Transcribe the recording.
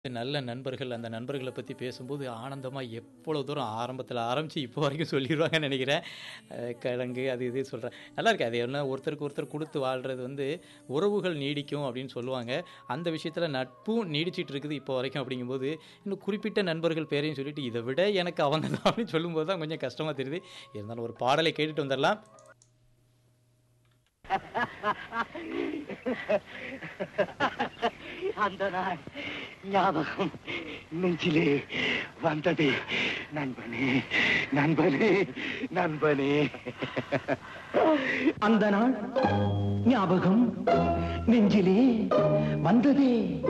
நல்ல நண்பர்கள், அந்த நண்பர்கள பத்தி பேசும்போது ஆனந்தமா எவ்வளோ தூரம் ஆரம்பத்தில ஆரம்பிச்சு இப்போ வரைக்கும் சொல்லிருவாங்கன்னு நெனைக்கிறேன். கிழங்கு அது இது சொல்றேன். நல்லாயிருக்கு. அது என்ன ஒருத்தருக்கு ஒருத்தர் குடுத்து வாழ்றது வந்து உறவுகள் நீடிக்கும் அப்படின்னு சொல்லுவாங்க. அந்த விஷயத்தில நட்பும் நீடிச்சிட்டு இருக்குது இப்போ வரைக்கும் அப்படிங்கும்போது, இன்னும் குறிப்பிட்ட நண்பர்கள் பேரையும் சொல்லிட்டு, இத விட எனக்கு அவங்க தான் அப்படின்னு சொல்லும்போது தான் கொஞ்சம் கஷ்டமா தெரியுது. இருந்தாலும் ஒரு பாடலை கேட்டுட்டு வந்துரலாம். அந்த நாள் ஞாபகம் நெஞ்சிலே வந்ததே நண்பனே நண்பனே நண்பனே. அந்த நாள் ஞாபகம் நெஞ்சிலே வந்ததே